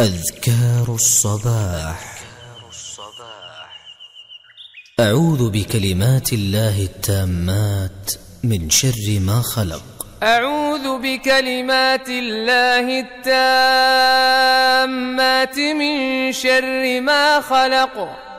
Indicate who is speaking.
Speaker 1: أذكار الصباح. أعوذ بكلمات الله التامات من شر ما خلق.
Speaker 2: أعوذ بكلمات الله التامات من شر ما خلق.